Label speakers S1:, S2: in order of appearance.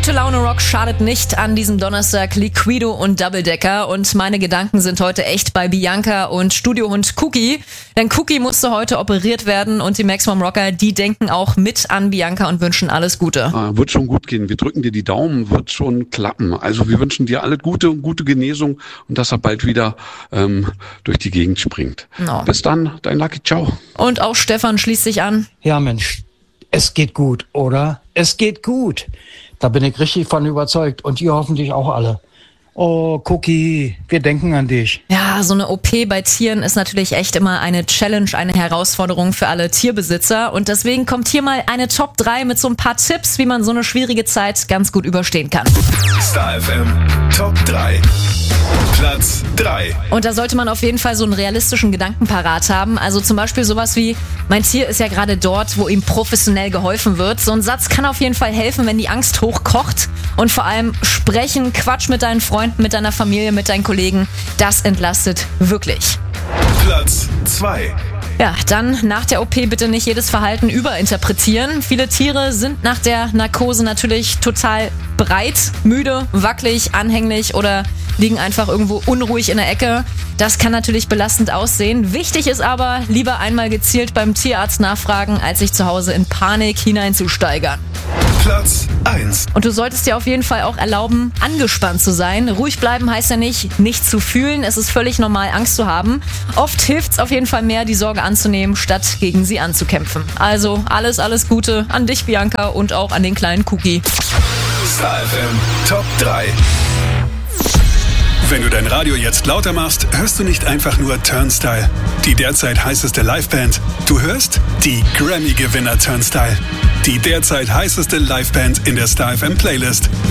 S1: Gute Laune Rock schadet nicht an diesem Donnerstag. Liquido und Double Decker. Und meine Gedanken sind heute echt bei Bianca und Studiohund Cookie. Denn Cookie musste heute operiert werden und die Maximum Rocker, die denken auch mit an Bianca und wünschen alles Gute.
S2: Wird schon gut gehen. Wir drücken dir die Daumen, wird schon klappen. Also wir wünschen dir alle gute Genesung und dass er bald wieder durch die Gegend springt.
S1: No.
S2: Bis dann, dein Lucky, ciao.
S1: Und auch Stefan schließt sich an.
S3: Ja Mensch, es geht gut, oder? Es geht gut. Da bin ich richtig von überzeugt. Und ihr hoffentlich auch alle. Oh, Cookie, wir denken an dich.
S1: Ja, so eine OP bei Tieren ist natürlich echt immer eine Challenge, eine Herausforderung für alle Tierbesitzer. Und deswegen kommt hier mal eine Top 3 mit so ein paar Tipps, wie man so eine schwierige Zeit ganz gut überstehen kann.
S4: Star FM Top 3. Platz 3.
S1: Und da sollte man auf jeden Fall so einen realistischen Gedanken parat haben. Also zum Beispiel sowas wie, mein Tier ist ja gerade dort, wo ihm professionell geholfen wird. So ein Satz kann auf jeden Fall helfen, wenn die Angst hochkocht. Und vor allem sprechen, Quatsch mit deinen Freunden, mit deiner Familie, mit deinen Kollegen. Das entlastet wirklich.
S4: Platz 2.
S1: Ja, dann nach der OP bitte nicht jedes Verhalten überinterpretieren. Viele Tiere sind nach der Narkose natürlich total breit, müde, wackelig, anhänglich oder liegen einfach irgendwo unruhig in der Ecke. Das kann natürlich belastend aussehen. Wichtig ist aber, lieber einmal gezielt beim Tierarzt nachfragen, als sich zu Hause in Panik hineinzusteigern.
S4: Platz 1.
S1: Und du solltest dir auf jeden Fall auch erlauben, angespannt zu sein. Ruhig bleiben heißt ja nicht zu fühlen. Es ist völlig normal, Angst zu haben. Oft hilft es auf jeden Fall mehr, die Sorge anzunehmen, statt gegen sie anzukämpfen. Also alles Gute an dich, Bianca, und auch an den kleinen Cookie.
S4: Star FM Top 3. Wenn du dein Radio jetzt lauter machst, hörst du nicht einfach nur Turnstile, die derzeit heißeste Liveband. Du hörst die Grammy-Gewinner Turnstile, die derzeit heißeste Liveband in der Star FM Playlist.